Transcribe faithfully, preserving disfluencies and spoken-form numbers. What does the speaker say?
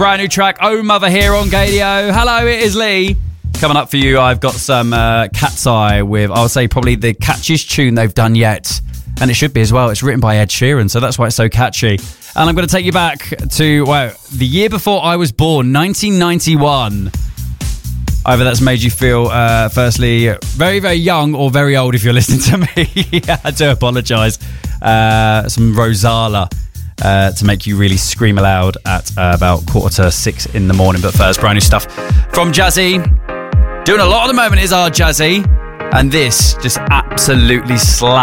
Brand new track, Oh Mother, here on Gadio. Hello, it is Lee. Coming up for you, I've got some uh, Cat's Eye with, I'll say, probably the catchiest tune they've done yet. And it should be as well. It's written by Ed Sheeran, so that's why it's so catchy. And I'm going to take you back to, wow, the year before I was born, nineteen ninety-one. Either that's made you feel, uh, firstly, very, very young or very old if you're listening to me. I do apologise. Uh, some Rosala uh, to make you really scream aloud at uh, about quarter to six in the morning. But first, brand new stuff from Jazzy. Doing a lot at the moment is our Jazzy. And this just absolutely slaps.